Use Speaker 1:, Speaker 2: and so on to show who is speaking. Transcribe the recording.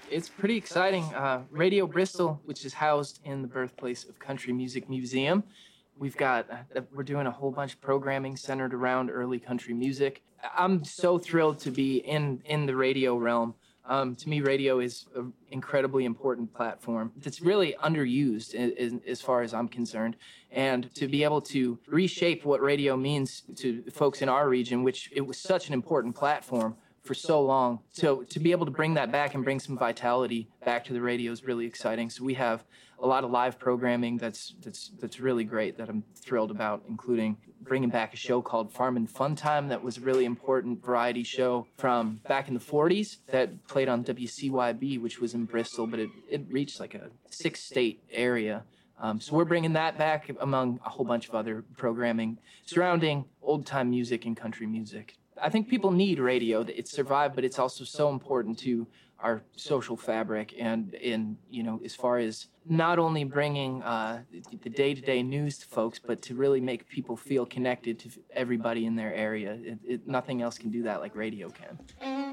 Speaker 1: It's pretty exciting. Radio Bristol, which is housed in the birthplace of Country Music Museum. We're doing a whole bunch of programming centered around early country music. I'm so thrilled to be in the radio realm. To me, radio is an incredibly important platform that's really underused as far as I'm concerned. And to be able to reshape what radio means to folks in our region, which it was such an important platform for so long. So to be able to bring that back and bring some vitality back to the radio is really exciting. So we have a lot of live programming that's really great that I'm thrilled about, including bringing back a show called Farmin' Fun Time that was a really important variety show from back in the 40s that played on WCYB, which was in Bristol, but it reached like a 6-state area. So we're bringing that back among a whole bunch of other programming surrounding old-time music and country music. I think people need radio. It's survived, but it's also so important to our social fabric and as far as not only bringing the day-to-day news to folks, but to really make people feel connected to everybody in their area. Nothing else can do that like radio can.